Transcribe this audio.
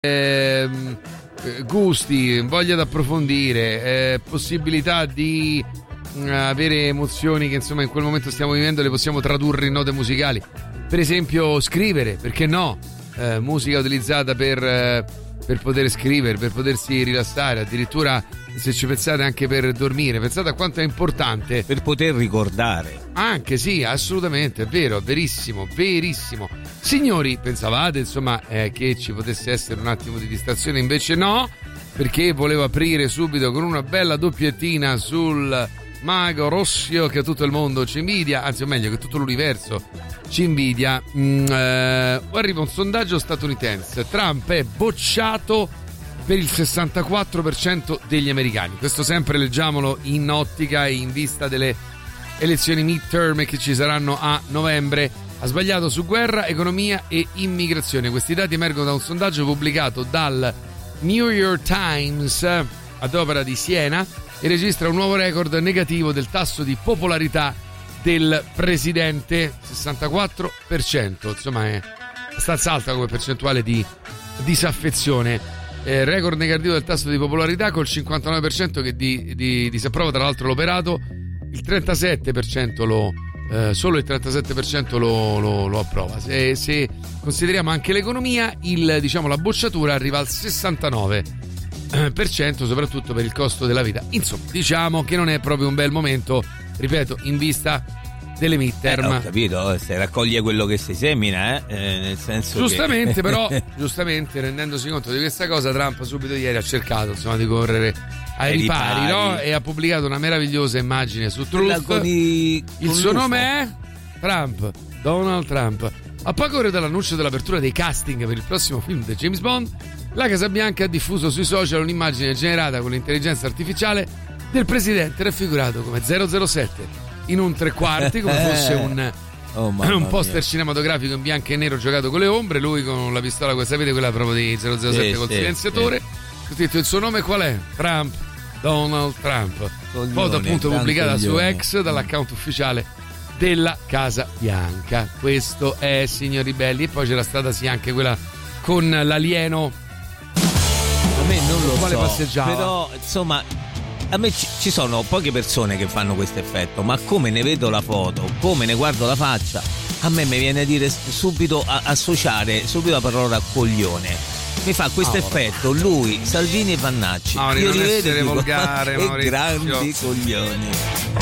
gusti, voglia di approfondire, possibilità di avere emozioni che insomma in quel momento stiamo vivendo, le possiamo tradurre in note musicali. Per esempio scrivere, perché no? Musica utilizzata per poter scrivere, per potersi rilassare, addirittura se ci pensate anche per dormire. Pensate a quanto è importante per poter ricordare. Anche sì, assolutamente, è vero, verissimo, verissimo. Signori, pensavate insomma che ci potesse essere un attimo di distrazione, invece no, perché volevo aprire subito con una bella doppiettina sul mago Rossio che tutto il mondo ci invidia, anzi o meglio che tutto l'universo ci invidia. Arriva un sondaggio statunitense: Trump è bocciato per il 64% degli americani. Questo sempre leggiamolo in ottica e in vista delle elezioni midterm che ci saranno a novembre. Ha sbagliato su guerra, economia e immigrazione. Questi dati emergono da un sondaggio pubblicato dal New York Times ad opera di Siena e registra un nuovo record negativo del tasso di popolarità del presidente, 64%. Insomma è abbastanza alta come percentuale di disaffezione. Record negativo del tasso di popolarità col 59% che disapprova tra l'altro l'operato, il 37% solo il 37% lo approva. Se consideriamo anche l'economia, la bocciatura arriva al 69%, soprattutto per il costo della vita. Insomma, diciamo che non è proprio un bel momento, ripeto, in vista delle midterm. Ho capito, se raccoglie quello che si semina, nel senso giustamente che... però giustamente rendendosi conto di questa cosa, Trump subito ieri ha cercato insomma di correre ai ripari, no? E ha pubblicato una meravigliosa immagine su Truth. Il suo nome è Donald Trump. A poche ore dall'annuncio dell'apertura dei casting per il prossimo film di James Bond, la Casa Bianca ha diffuso sui social un'immagine generata con l'intelligenza artificiale del presidente raffigurato come 007 in un 3/4, come fosse un poster cinematografico in bianco e nero giocato con le ombre, lui con la pistola, sapete, quella proprio di 007 col silenziatore. Scritto il suo nome qual è? Trump, Donald Trump. Foto appunto pubblicata su X dall'account ufficiale della Casa Bianca. Questo è, signori belli. E poi c'era stata sì anche quella con l'alieno, a me non lo quale so, passeggiava. Però insomma a me ci sono poche persone che fanno questo effetto, ma come ne vedo la foto, come ne guardo la faccia, a me mi viene a dire subito, associare subito la parola coglione. Mi fa questo effetto lui, Salvini e Vannacci. Io li vedo volgare, che grandi coglioni.